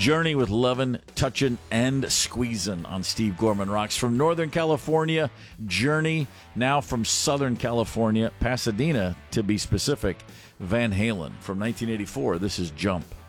Journey with Lovin', Touchin', and Squeezin' on Steve Gorman Rocks. From Northern California, Journey. Now from Southern California, Pasadena to be specific, Van Halen. From 1984, this is Jump.